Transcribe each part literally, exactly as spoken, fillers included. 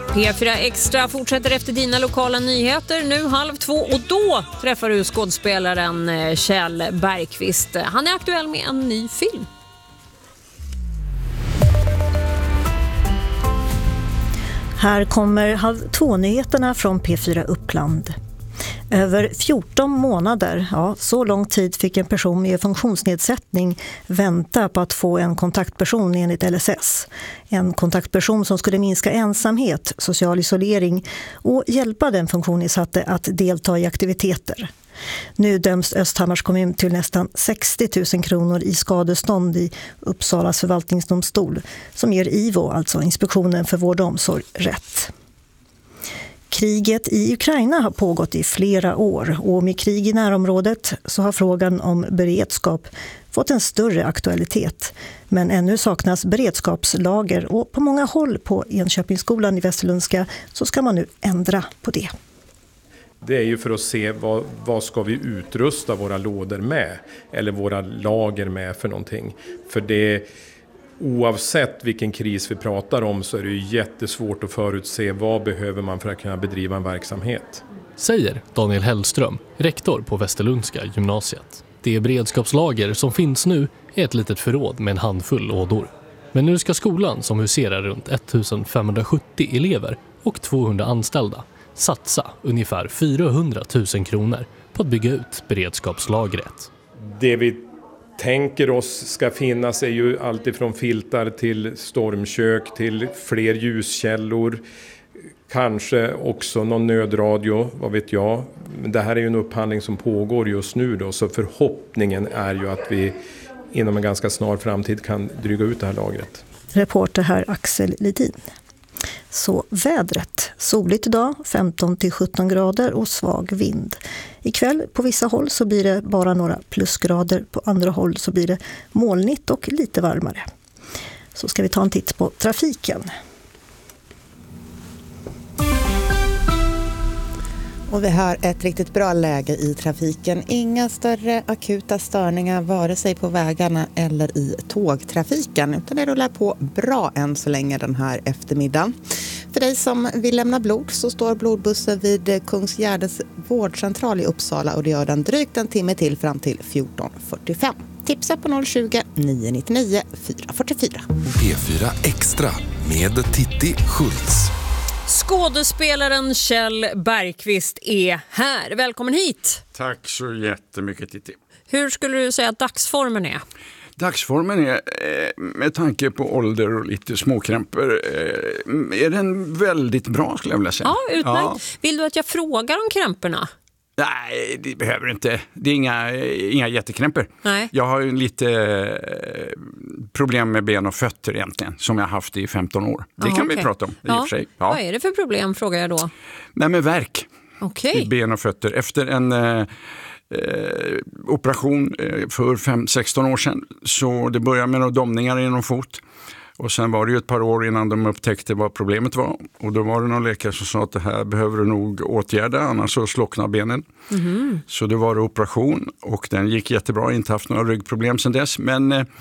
P fyra Extra fortsätter efter dina lokala nyheter nu halv två och då träffar du skådespelaren Kjell Bergqvist. Han är aktuell med en ny film. Här kommer halv två-nyheterna från P fyra Uppland. Över fjorton månader, ja, så lång tid fick en person med funktionsnedsättning vänta på att få en kontaktperson enligt L S S. En kontaktperson som skulle minska ensamhet, social isolering och hjälpa den funktionsnedsatte att delta i aktiviteter. Nu döms Östhammars kommun till nästan sextio tusen kronor i skadestånd i Uppsalas förvaltningsdomstol som ger I V O, alltså Inspektionen för vård och omsorg, rätt. Kriget i Ukraina har pågått i flera år och med krig i närområdet så har frågan om beredskap fått en större aktualitet. Men ännu saknas beredskapslager och på många håll på Enköpingsskolan i Västerlundska så ska man nu ändra på det. Det är ju för att se vad, vad ska vi utrusta våra lådor med eller våra lager med för någonting. För det, oavsett vilken kris vi pratar om så är det ju jättesvårt att förutse vad behöver man för att kunna bedriva en verksamhet. Säger Daniel Hellström, rektor på Västerlundska gymnasiet. Det beredskapslager som finns nu är ett litet förråd med en handfull lådor. Men nu ska skolan, som huserar runt femtonhundrasjuttio elever och tvåhundra anställda, satsa ungefär fyrahundratusen kronor på att bygga ut beredskapslagret. Det vi tänker oss ska finnas är ju allt ifrån filtar till stormkök till fler ljuskällor. Kanske också någon nödradio, vad vet jag. Men det här är ju en upphandling som pågår just nu då, så förhoppningen är ju att vi inom en ganska snar framtid kan dryga ut det här lagret. Reporter här Axel Lidin. Så vädret. Soligt idag, femton till sjutton grader och svag vind. Ikväll på vissa håll så blir det bara några plusgrader. På andra håll så blir det molnigt och lite varmare. Så ska vi ta en titt på trafiken. Och vi har ett riktigt bra läge i trafiken. Inga större akuta störningar vare sig på vägarna eller i tågtrafiken. Utan det rullar på bra än så länge den här eftermiddagen. För dig som vill lämna blod så står blodbussen vid Kungsgärdes vårdcentral i Uppsala. Och det gör den drygt en timme till fram till fjorton fyrtiofem. Tipsa på noll tjugo, nio nittionio, fyra fyrtiofyra. P fyra Extra med Titti Schultz. Skådespelaren Kjell Bergqvist är här. Välkommen hit. Tack så jättemycket, Titti. Hur skulle du säga att dagsformen är? Dagsformen är, med tanke på ålder och lite småkrämpor, är den väldigt bra skulle jag vilja säga. Ja, utmärkt. Ja. Vill du att jag frågar om krämporna? Nej, det behöver inte. Det är inga, inga jättekrämpor. Nej. Jag har ju lite problem med ben och fötter egentligen, som jag har haft i femton år. Det Aha, kan okay. vi prata om i ja. och för sig. Ja. Vad är det för problem, frågar jag då? Nej, med värk okay. i ben och fötter. Efter en eh, operation för fem sexton år sedan, så det började med några domningar i någon fot. Och sen var det ju ett par år innan de upptäckte vad problemet var. Och då var det någon läkare som sa att det här behöver du nog åtgärda, annars så slocknar benen. Mm-hmm. Så det var operation och den gick jättebra, inte haft några ryggproblem sedan dess. Men eh,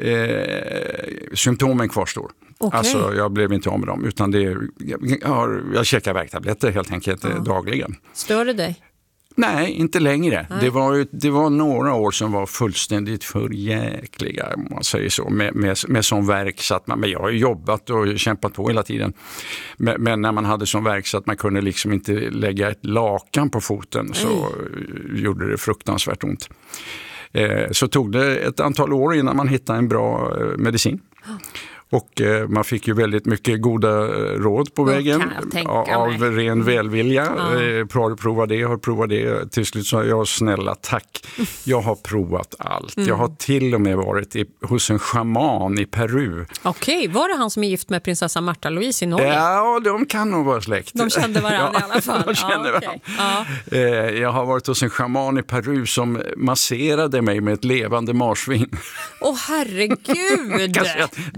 symptomen kvarstår. Okay. Alltså jag blev inte av med dem, utan det, jag, har, jag käkar värktabletter helt enkelt ja. dagligen. Stör det dig? Nej, inte längre. Nej. Det var ju, det var några år som var fullständigt förjäkliga, om man säger så, med, med, med sån verk så att man, men jag har ju jobbat och kämpat på hela tiden. Men, men när man hade sån verk så att man kunde liksom inte lägga ett lakan på foten så mm. gjorde det fruktansvärt ont. Eh, så tog det ett antal år innan man hittade en bra eh, medicin. Och eh, man fick ju väldigt mycket goda eh, råd på vägen av, av ren välvilja. Ja. Eh, prov, prova det, har provat det. Till slut sa jag snälla tack. Jag har provat allt. Mm. Jag har till och med varit i, hos en schaman i Peru. Okej, okay. Var det han som är gift med prinsessa Märta Louise i Norge? Ja, de kan nog vara släkt. De kände varandra ja, i alla fall. De kände ja, okay. varandra. Ja. Eh, jag har varit hos en schaman i Peru som masserade mig med ett levande marsvin. Åh oh, herregud! det hjälpte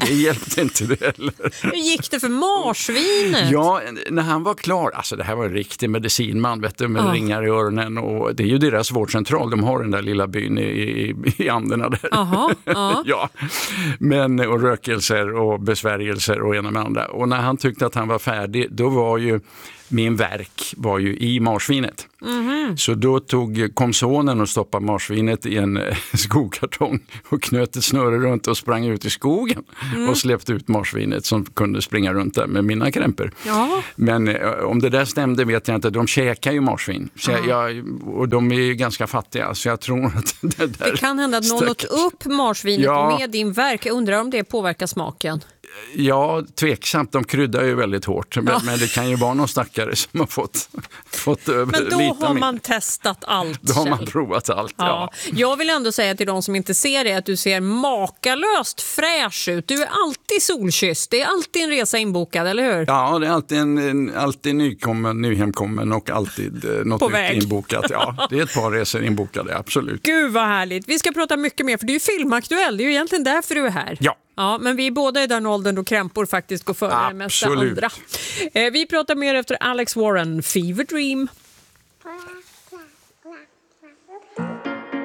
köpte inte det heller. Hur gick det för marsvinet? Ja, när han var klar, alltså det här var en riktig medicinman, vet du, med Ja. ringar i öronen, och det är ju deras vårdcentral, de har den där lilla byn i, i, i Anderna där. Aha, ja. Ja, men och rökelser och besvärjelser och ena med andra. Och när han tyckte att han var färdig, då var ju min verk var ju i marsvinet. Mm-hmm. Så då tog, kom sonen och stoppade marsvinet i en skokartong och knöt ett snöre runt och sprang ut i skogen mm. och släppte ut marsvinet som kunde springa runt där med mina krämpor. Ja. Men eh, om det där stämde vet jag inte. De käkar ju marsvin. Så jag, och de är ju ganska fattiga, så jag tror att det där... Det kan hända att någon åt upp marsvinet Ja. med din verk. Jag undrar om det påverkar smaken. Ja, tveksamt. De kryddar ju väldigt hårt. Men, Ja. men det kan ju vara någon stackare som har fått, fått över Men då lite har mer. man testat allt. Då har man Kjell. provat allt, Ja. ja. Jag vill ändå säga till de som inte ser det att du ser makalöst fräsch ut. Du är alltid solkysst. Det är alltid en resa inbokad, eller hur? Ja, det är alltid, en, en, alltid nykommen, nyhemkommen och alltid eh, något På nytt väg. inbokat. Ja, det är ett par resor inbokade, absolut. Gud vad härligt. Vi ska prata mycket mer, för du är ju filmaktuell. Det är ju egentligen därför du är här. Ja. Ja, men vi är båda i den åldern då krämpor faktiskt går före det mesta Absolut. andra. Eh, vi pratar mer efter Alex Warren, Fever Dream.